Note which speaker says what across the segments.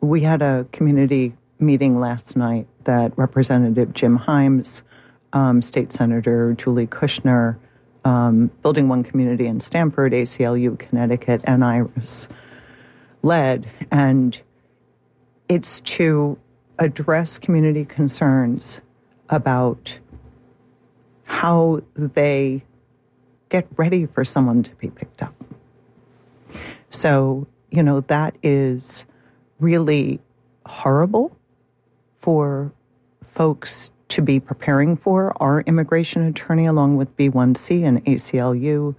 Speaker 1: we had a community meeting last night that Representative Jim Himes, State Senator Julie Kushner, Building One Community in Stamford, ACLU, Connecticut, and IRIS led. And it's to address community concerns about how they get ready for someone to be picked up. So, that is really horrible for folks to be preparing for. Our immigration attorney, along with B1C and ACLU,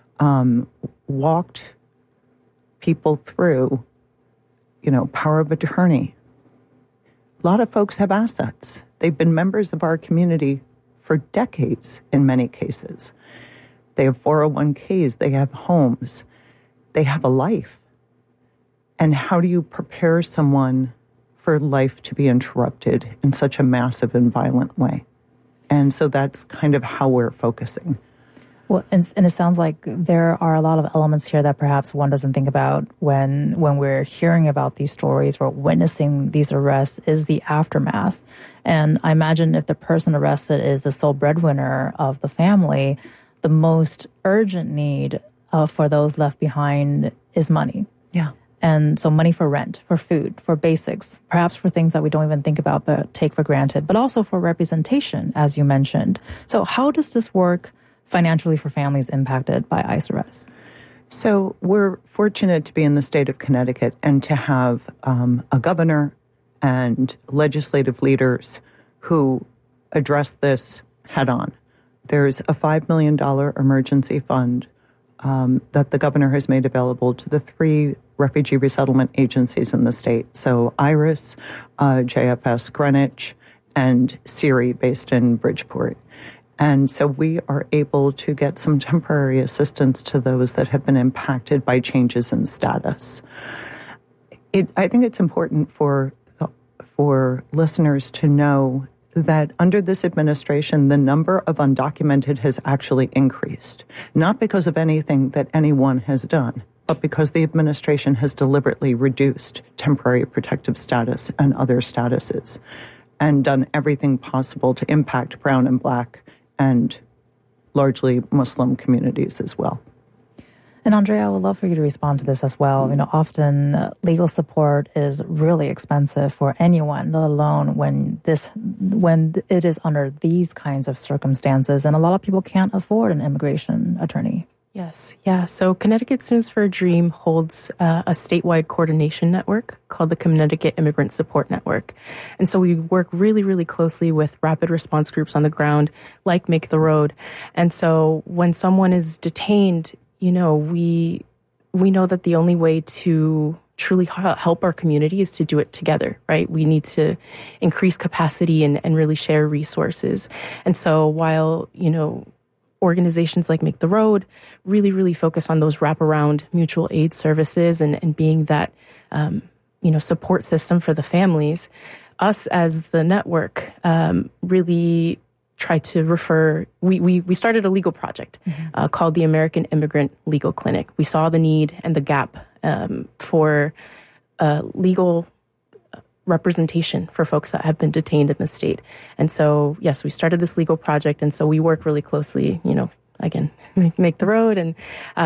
Speaker 1: walked people through, power of attorney. A lot of folks have assets. They've been members of our community for decades in many cases. They have 401ks, they have homes, they have a life. And how do you prepare someone for life to be interrupted in such a massive and violent way? And so that's kind of how we're focusing.
Speaker 2: Well, and it sounds like there are a lot of elements here that perhaps one doesn't think about when we're hearing about these stories or witnessing these arrests is the aftermath. And I imagine if the person arrested is the sole breadwinner of the family, the most urgent need for those left behind is money.
Speaker 1: Yeah.
Speaker 2: And so money for rent, for food, for basics, perhaps for things that we don't even think about but take for granted, but also for representation, as you mentioned. So how does this work financially for families impacted by ICE arrests?
Speaker 1: So we're fortunate to be in the state of Connecticut and to have a governor and legislative leaders who address this head on. There's a $5 million emergency fund that the governor has made available to the 3 refugee resettlement agencies in the state. So IRIS, JFS Greenwich, and SERI based in Bridgeport. And so we are able to get some temporary assistance to those that have been impacted by changes in status. I think it's important for listeners to know that under this administration, the number of undocumented has actually increased, not because of anything that anyone has done, but because the administration has deliberately reduced temporary protective status and other statuses and done everything possible to impact brown and black and largely Muslim communities as well.
Speaker 2: And Andrea, I would love for you to respond to this as well. Often legal support is really expensive for anyone, let alone when it is under these kinds of circumstances. And a lot of people can't afford an immigration attorney.
Speaker 3: Yes. Yeah. So Connecticut Students for a Dream holds a statewide coordination network called the Connecticut Immigrant Support Network. And so we work really, really closely with rapid response groups on the ground, like Make the Road. And so when someone is detained, we know that the only way to truly help our community is to do it together, right? We need to increase capacity and really share resources. And so while, organizations like Make the Road really, really focus on those wraparound mutual aid services and being that, support system for the families, us as the network really try to refer, we started a legal project called the American Immigrant Legal Clinic. We saw the need and the gap for legal representation for folks that have been detained in the state. And so, yes, we started this legal project. And so we work really closely, again, Make the Road and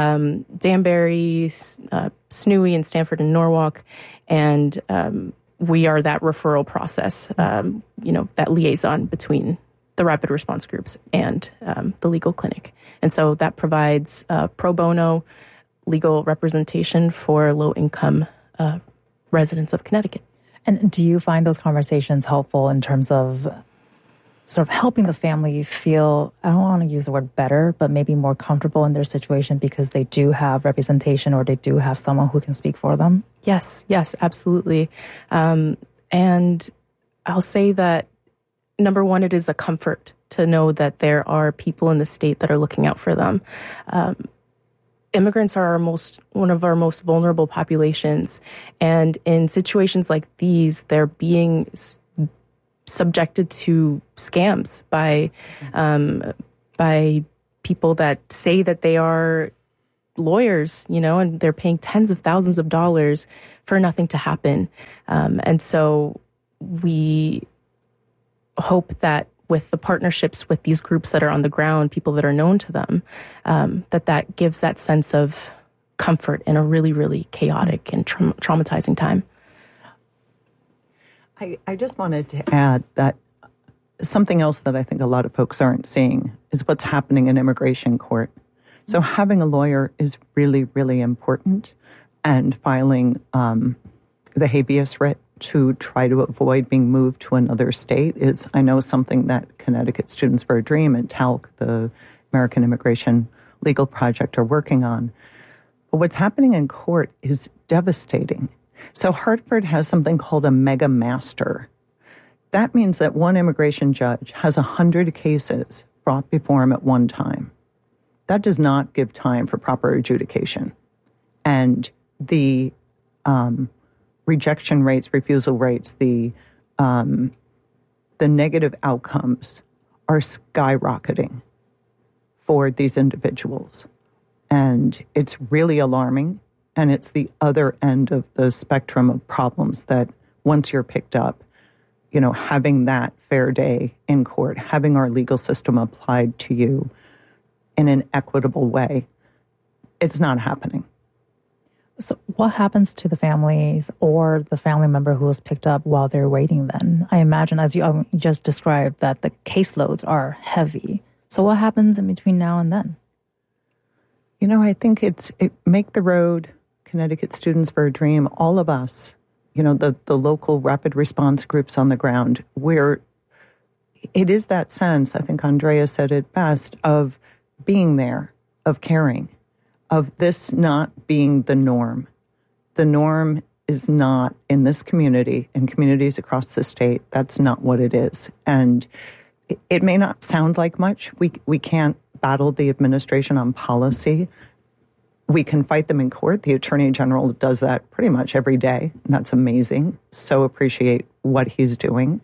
Speaker 3: Danbury, Snooey and Stamford and Norwalk. And we are that referral process, that liaison between the rapid response groups and the legal clinic. And so that provides pro bono legal representation for low-income residents of Connecticut.
Speaker 2: And do you find those conversations helpful in terms of sort of helping the family feel, I don't want to use the word better, but maybe more comfortable in their situation because they do have representation or they do have someone who can speak for them?
Speaker 3: Yes, absolutely. And I'll say that, number one, it is a comfort to know that there are people in the state that are looking out for them. Immigrants are one of our most vulnerable populations. And in situations like these, they're being subjected to scams by people that say that they are lawyers, and they're paying tens of thousands of dollars for nothing to happen. And so we hope that with the partnerships with these groups that are on the ground, people that are known to them, that gives that sense of comfort in a really, really chaotic and traumatizing time.
Speaker 1: I just wanted to add that something else that I think a lot of folks aren't seeing is what's happening in immigration court. So having a lawyer is really, really important, and filing the habeas writ to try to avoid being moved to another state is, I know, something that Connecticut Students for a Dream and TALC, the American Immigration Legal Project, are working on. But what's happening in court is devastating. So Hartford has something called a mega master. That means that one immigration judge has 100 cases brought before him at one time. That does not give time for proper adjudication. And the rejection rates, refusal rates, the negative outcomes are skyrocketing for these individuals. And it's really alarming. And it's the other end of the spectrum of problems that once you're picked up, having that fair day in court, having our legal system applied to you in an equitable way, it's not happening.
Speaker 2: So what happens to the families or the family member who was picked up while they're waiting then? I imagine, as you just described, that the caseloads are heavy. So what happens in between now and then?
Speaker 1: I think it Make the Road, Connecticut Students for a Dream, all of us, the local rapid response groups on the ground, where it is that sense, I think Andrea said it best, of being there, of caring, of this not being the norm. The norm is not in this community, in communities across the state. That's not what it is. And it may not sound like much. We can't battle the administration on policy. We can fight them in court. The Attorney General does that pretty much every day, and that's amazing. So appreciate what he's doing.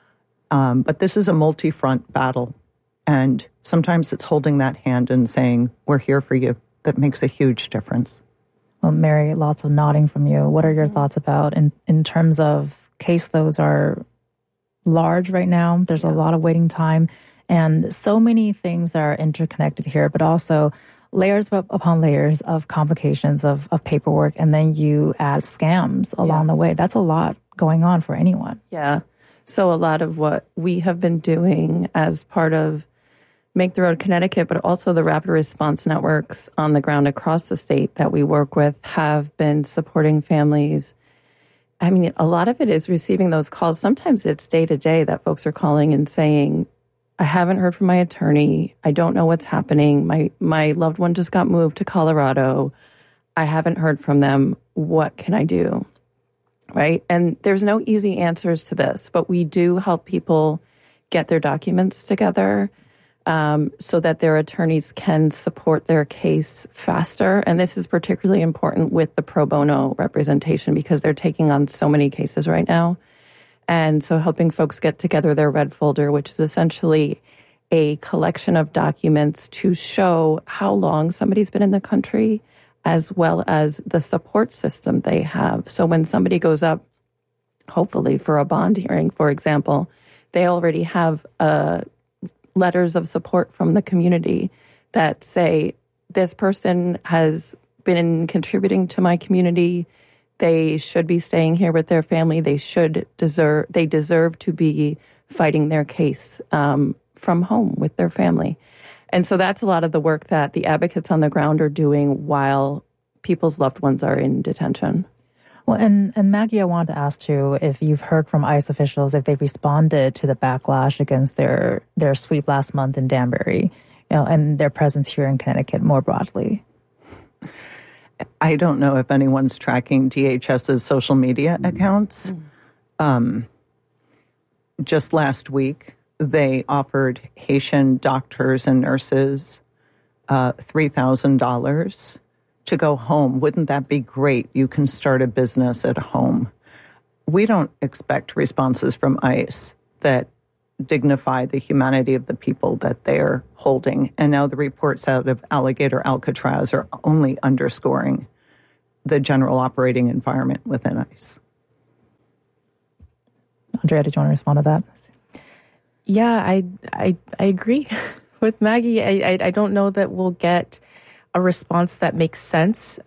Speaker 1: But this is a multi-front battle, and sometimes it's holding that hand and saying, we're here for you. That makes a huge difference.
Speaker 2: Well, Mary, lots of nodding from you. What are your thoughts about in terms of caseloads are large right now? There's a lot of waiting time, and so many things that are interconnected here, but also layers upon layers of complications of paperwork, and then you add scams along the way. That's a lot going on for anyone.
Speaker 4: Yeah. So a lot of what we have been doing as part of Make the Road Connecticut, but also the rapid response networks on the ground across the state that we work with, have been supporting families. I mean, a lot of it is receiving those calls. Sometimes it's day to day that folks are calling and saying, I haven't heard from my attorney. I don't know what's happening. My loved one just got moved to Colorado. I haven't heard from them. What can I do? Right? And there's no easy answers to this, but we do help people get their documents together so that their attorneys can support their case faster. And this is particularly important with the pro bono representation because they're taking on so many cases right now. And so helping folks get together their red folder, which is essentially a collection of documents to show how long somebody's been in the country, as well as the support system they have. So when somebody goes up, hopefully for a bond hearing, for example, they already have letters of support from the community that say, this person has been contributing to my community. They should be staying here with their family. They deserve to be fighting their case from home with their family. And so that's a lot of the work that the advocates on the ground are doing while people's loved ones are in detention.
Speaker 2: Well, and Maggie, I wanted to ask too if you've heard from ICE officials if they've responded to the backlash against their sweep last month in Danbury, and their presence here in Connecticut more broadly.
Speaker 1: I don't know if anyone's tracking DHS's social media accounts. Just last week, they offered Haitian doctors and nurses $3,000 to go home. Wouldn't that be great? You can start a business at home. We don't expect responses from ICE that dignify the humanity of the people that they're holding. And now the reports out of Alligator Alcatraz are only underscoring the general operating environment within ICE.
Speaker 2: Andrea, did you want to respond to that?
Speaker 3: Yeah, I agree with Maggie. I don't know that we'll get a response that makes sense.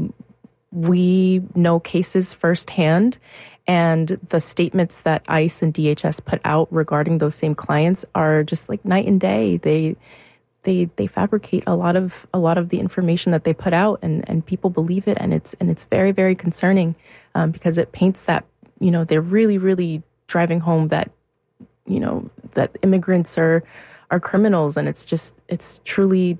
Speaker 3: We know cases firsthand, and the statements that ICE and DHS put out regarding those same clients are just like night and day. They fabricate a lot of the information that they put out, and people believe it, and it's very, very concerning because it paints that, they're really, really driving home that, that immigrants are criminals, and it's truly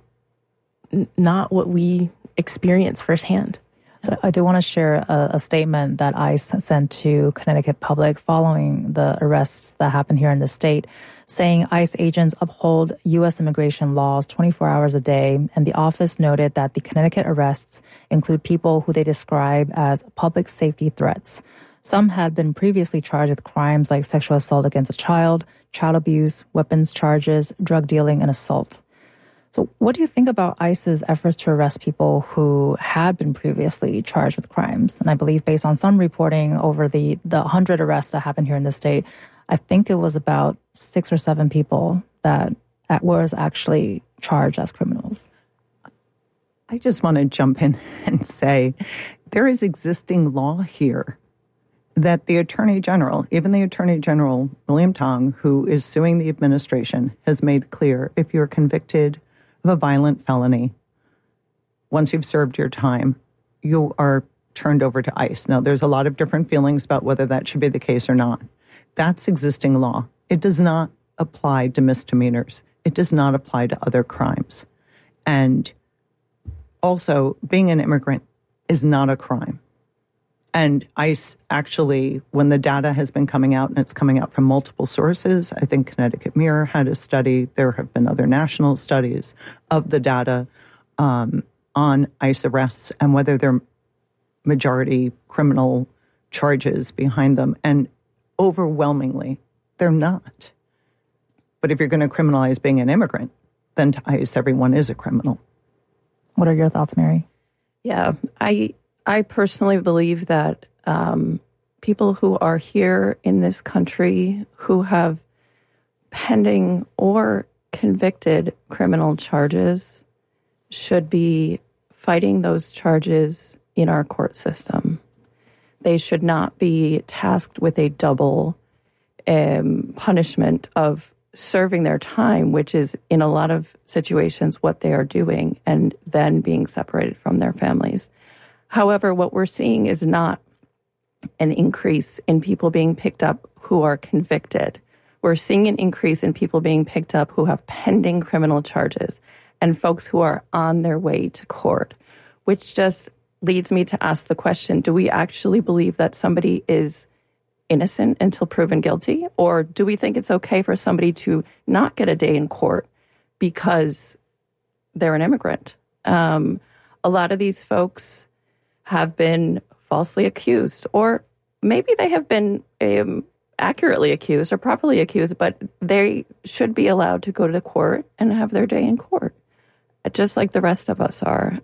Speaker 3: not what we experience firsthand.
Speaker 2: So I do want to share a statement that ICE sent to Connecticut Public following the arrests that happened here in the state, saying ICE agents uphold U.S. immigration laws 24 hours a day, and the office noted that the Connecticut arrests include people who they describe as public safety threats. Some had been previously charged with crimes like sexual assault against a child abuse, weapons charges, drug dealing, and assault. So what do you think about ICE's efforts to arrest people who had been previously charged with crimes? And I believe based on some reporting over the 100 arrests that happened here in the state, I think it was about 6 or 7 people that was actually charged as criminals.
Speaker 1: I just want to jump in and say there is existing law here that the Attorney General, even the Attorney General, William Tong, who is suing the administration, has made clear if you're convicted of a violent felony, once you've served your time, you are turned over to ICE. Now, there's a lot of different feelings about whether that should be the case or not. That's existing law. It does not apply to misdemeanors. It does not apply to other crimes. And also, being an immigrant is not a crime. And ICE actually, when the data has been coming out, and it's coming out from multiple sources, I think Connecticut Mirror had a study, there have been other national studies of the data on ICE arrests and whether they're majority criminal charges behind them. And overwhelmingly, they're not. But if you're going to criminalize being an immigrant, then to ICE, everyone is a criminal.
Speaker 2: What are your thoughts, Mary?
Speaker 4: Yeah, I personally believe that people who are here in this country who have pending or convicted criminal charges should be fighting those charges in our court system. They should not be tasked with a double punishment of serving their time, which is in a lot of situations what they are doing, and then being separated from their families. However, what we're seeing is not an increase in people being picked up who are convicted. We're seeing an increase in people being picked up who have pending criminal charges and folks who are on their way to court, which just leads me to ask the question, do we actually believe that somebody is innocent until proven guilty? Or do we think it's okay for somebody to not get a day in court because they're an immigrant? A lot of these folks have been falsely accused, or maybe they have been accurately accused or properly accused, but they should be allowed to go to the court and have their day in court, just like the rest of us are.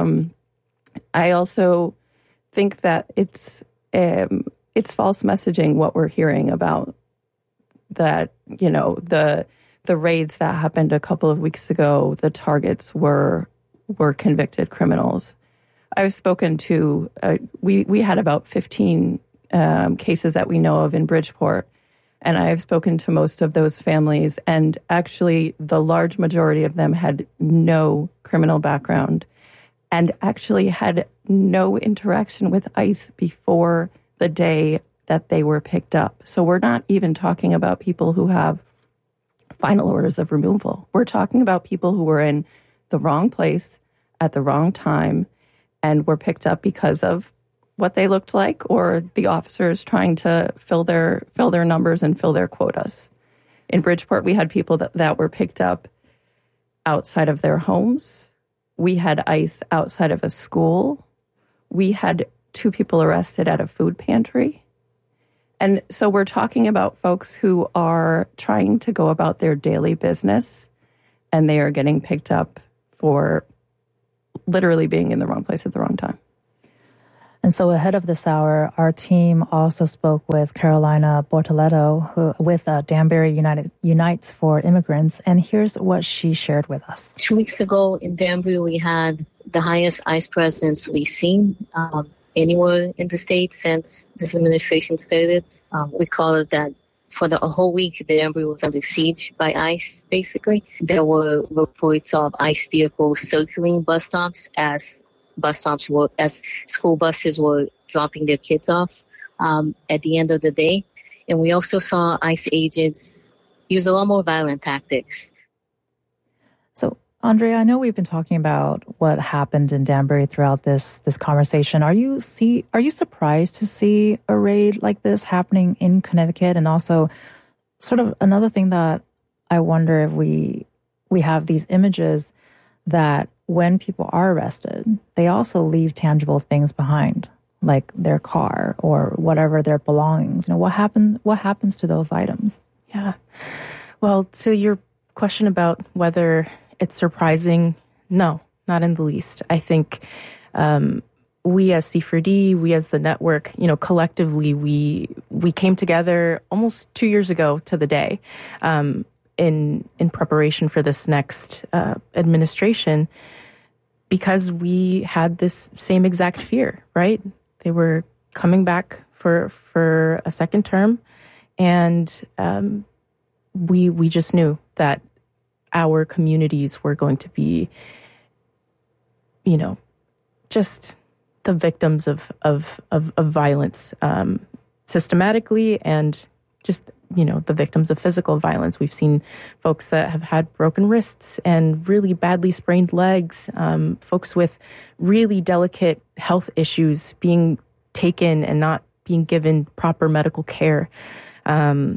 Speaker 4: I also think that it's false messaging what we're hearing about that, the raids that happened a couple of weeks ago, the targets were convicted criminals. I've spoken to, we had about 15 cases that we know of in Bridgeport, and I've spoken to most of those families, and actually the large majority of them had no criminal background and actually had no interaction with ICE before the day that they were picked up. So we're not even talking about people who have final orders of removal. We're talking about people who were in the wrong place at the wrong time and were picked up because of what they looked like, or the officers trying to fill their numbers and fill their quotas. In Bridgeport, we had people that were picked up outside of their homes. We had ICE outside of a school. We had 2 people arrested at a food pantry. And so we're talking about folks who are trying to go about their daily business, and they are getting picked up for literally being in the wrong place at the wrong time.
Speaker 2: And so ahead of this hour, our team also spoke with Carolina Bortoletto with Danbury Unites for Immigrants. And here's what she shared with us.
Speaker 5: 2 weeks ago in Danbury, we had the highest ICE presence we've seen anywhere in the state since this administration started. We call it that for a whole week, Danbury was under siege by ICE, basically. There were reports of ICE vehicles circling bus stops as school buses were dropping their kids off at the end of the day. And we also saw ICE agents use a lot more violent tactics.
Speaker 2: So, Andrea, I know we've been talking about what happened in Danbury throughout this conversation. Are you surprised to see a raid like this happening in Connecticut? And also, sort of another thing that I wonder if we have these images that when people are arrested, they also leave tangible things behind, like their car or whatever their belongings. What happens to those items?
Speaker 3: Yeah. Well, to your question about whether it's surprising, no, not in the least. I think we as C4D, we as the network, collectively, we came together almost 2 years ago to the day in preparation for this next administration, because we had this same exact fear, right? They were coming back for a second term, and we just knew that our communities were going to be, just the victims of violence systematically, and just the victims of physical violence. We've seen folks that have had broken wrists and really badly sprained legs, folks with really delicate health issues being taken and not being given proper medical care. So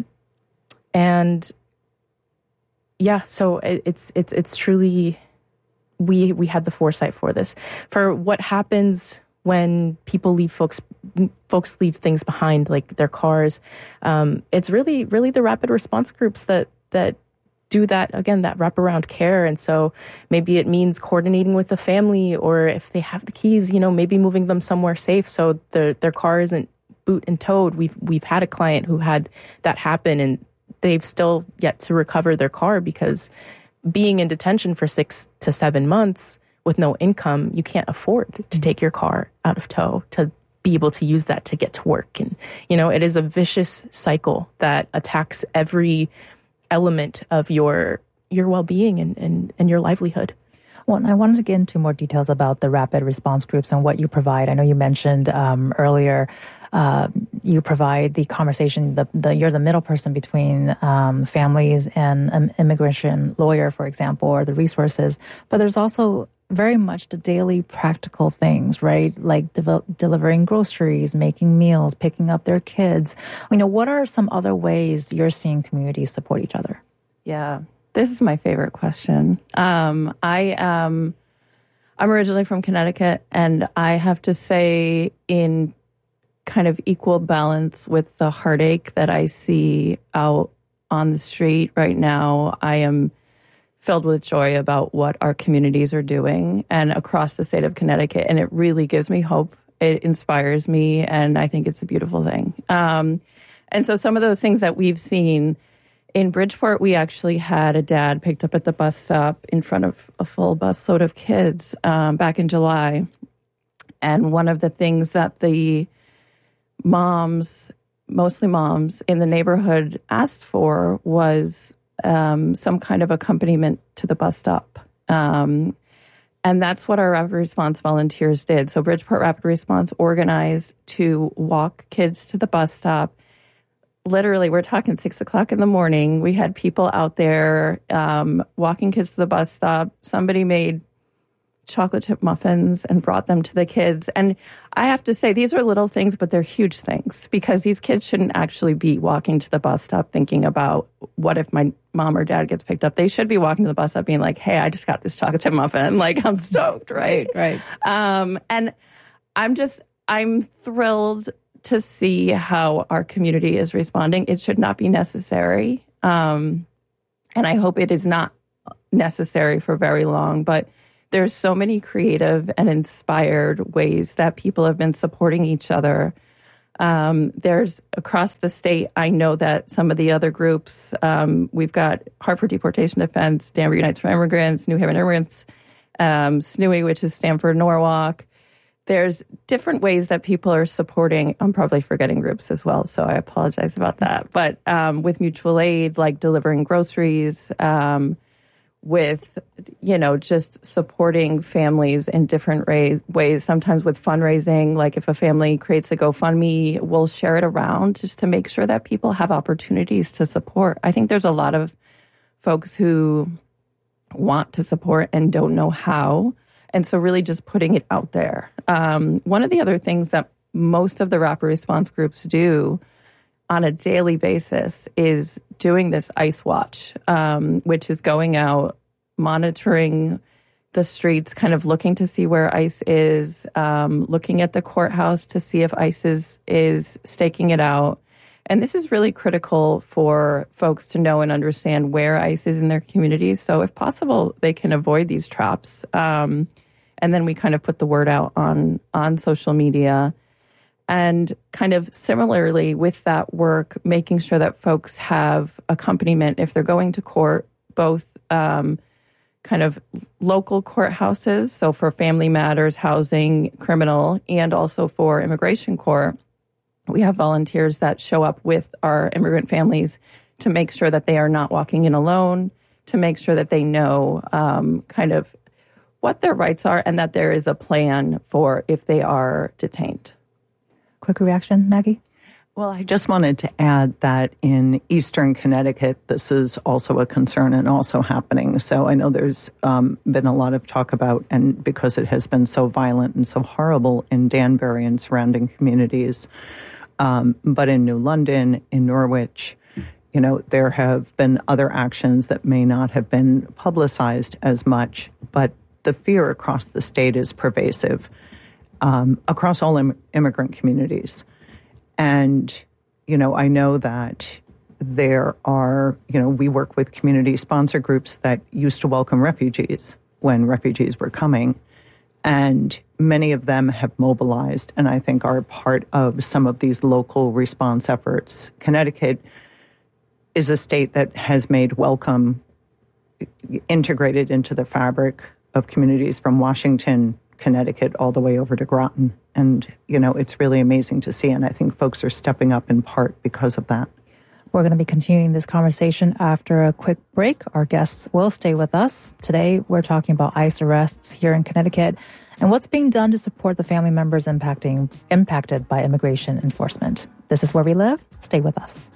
Speaker 3: it's truly, we had the foresight for this. For what happens when people leave folks leave things behind, like their cars. It's really the rapid response groups that do that, again, that wraparound care. And so maybe it means coordinating with the family, or if they have the keys, maybe moving them somewhere safe so their car isn't boot and towed. We've had a client who had that happen, and they've still yet to recover their car because being in detention for 6 to 7 months with no income, you can't afford to take your car out of tow to be able to use that to get to work. And, it is a vicious cycle that attacks every element of your well-being and your livelihood.
Speaker 2: Well, I wanted to get into more details about the rapid response groups and what you provide. I know you mentioned earlier you provide the conversation, you're the middle person between families and an immigration lawyer, for example, or the resources. But there's also very much the daily practical things, right? Like delivering groceries, making meals, picking up their kids. What are some other ways you're seeing communities support each other?
Speaker 4: Yeah, this is my favorite question. I'm originally from Connecticut, and I have to say, in kind of equal balance with the heartache that I see out on the street right now, I am filled with joy about what our communities are doing and across the state of Connecticut. And it really gives me hope. It inspires me. And I think it's a beautiful thing. And so some of those things that we've seen in Bridgeport, we actually had a dad picked up at the bus stop in front of a full busload of kids back in July. And one of the things that the moms, mostly moms in the neighborhood, asked for was some kind of accompaniment to the bus stop. And that's what our Rapid Response volunteers did. So Bridgeport Rapid Response organized to walk kids to the bus stop. Literally, we're talking 6 o'clock in the morning. We had people out there walking kids to the bus stop. Somebody made chocolate chip muffins and brought them to the kids. And I have to say, these are little things, but they're huge things, because these kids shouldn't actually be walking to the bus stop thinking about, what if my mom or dad gets picked up? They should be walking to the bus stop being like, hey, I just got this chocolate chip muffin. Like, I'm stoked, right?
Speaker 2: Right.
Speaker 4: And I'm thrilled to see how our community is responding. It should not be necessary. And I hope it is not necessary for very long. But there's so many creative and inspired ways that people have been supporting each other. There's across the state, I know that some of the other groups, we've got Hartford Deportation Defense, Danbury Unites for Immigrants, New Haven Immigrants, SNUI, which is Stanford Norwalk. There's different ways that people are supporting. I'm probably forgetting groups as well, so I apologize about that. But with mutual aid, like delivering groceries, with, just supporting families in different ways, sometimes with fundraising. Like if a family creates a GoFundMe, we'll share it around just to make sure that people have opportunities to support. I think there's a lot of folks who want to support and don't know how. And so really just putting it out there. One of the other things that most of the rapid response groups do on a daily basis is doing this ICE watch, which is going out, monitoring the streets, kind of looking to see where ICE is, looking at the courthouse to see if ICE is staking it out. And this is really critical for folks to know and understand where ICE is in their communities. So if possible, they can avoid these traps. And then we kind of put the word out on social media. And kind of similarly with that work, making sure that folks have accompaniment if they're going to court, both kind of local courthouses, so for family matters, housing, criminal, and also for immigration court. We have volunteers that show up with our immigrant families to make sure that they are not walking in alone, to make sure that they know kind of what their rights are and that there is a plan for if they are detained.
Speaker 2: Quick reaction, Maggie?
Speaker 1: Well, I just wanted to add that in Eastern Connecticut, this is also a concern and also happening. So I know there's been a lot of talk about, and because it has been so violent and so horrible in Danbury and surrounding communities, but in New London, in Norwich, there have been other actions that may not have been publicized as much, but the fear across the state is pervasive across all immigrant communities. And, I know that there are, we work with community sponsor groups that used to welcome refugees when refugees were coming. And many of them have mobilized and I think are part of some of these local response efforts. Connecticut is a state that has made welcome integrated into the fabric of communities from Washington, Connecticut, all the way over to Groton. And, it's really amazing to see. And I think folks are stepping up in part because of that.
Speaker 2: We're going to be continuing this conversation after a quick break. Our guests will stay with us. Today, we're talking about ICE arrests here in Connecticut and what's being done to support the family members impacted by immigration enforcement. This is Where We Live. Stay with us.